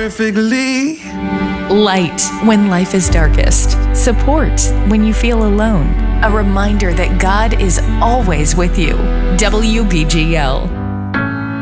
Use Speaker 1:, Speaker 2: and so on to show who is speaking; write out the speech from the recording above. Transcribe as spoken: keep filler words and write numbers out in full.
Speaker 1: perfectly.
Speaker 2: Light when life is darkest. Support when you feel alone. A reminder that God is always with you. W B G L.